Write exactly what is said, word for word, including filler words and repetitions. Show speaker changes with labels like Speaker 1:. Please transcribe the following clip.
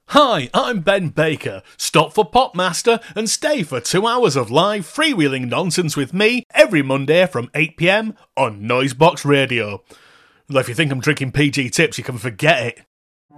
Speaker 1: Hi, I'm Ben Baker. Stop for Popmaster and stay for two hours of live freewheeling nonsense with me every Monday from eight p m on Noisebox Radio. Well, if you think I'm drinking P G tips, you can forget it.